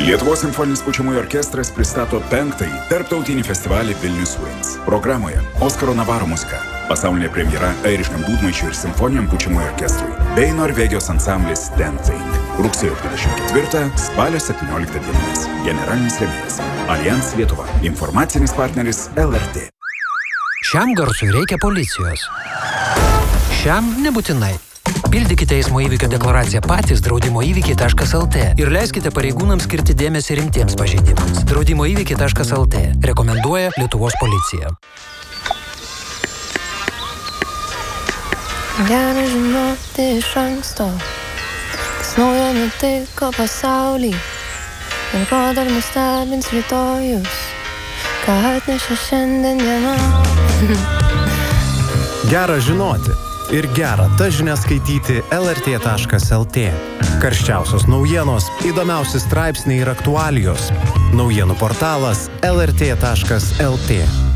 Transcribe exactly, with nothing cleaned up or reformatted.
Lietuvos simfoninis pučiamųjų orkestras pristato penktąjį tarptautinį festivalį Vilnius Wins. Programoje Oskaro Navaro muzika, pasaulinė premjera airiškam dūdmaišiui ir simfoniniam pučiamųjų orkestrui, bei Norvegijos ansamblis Ten Thing. Rugsėjo dvidešimt ketvirtą, spalio septynioliktą dienomis. Generalinis rėmėjas Allianz Lietuva. Informacinis partneris L R T. Šiam garsui reikia policijos. Šiam nebūtinai. Pildykite eismo įvykio deklaraciją patys draudimo įvykiai taškas el te ir leiskite pareigūnams skirti dėmesį rimtiems pažeidimams. draudimo įvykiai taškas el te. Rekomenduoja Lietuvos policija. Gera žinoti iš anksto, kas naujo nutiko pasaulį ir ko dar nustebins rytojus, ką atnešė šiandien diena. Gera žinoti ir gera ta žinia skaityti el er tė taškas el tė. Karščiausios naujienos, įdomiausi straipsniai ir aktualijos. Naujienų portalas el er tė taškas el tė.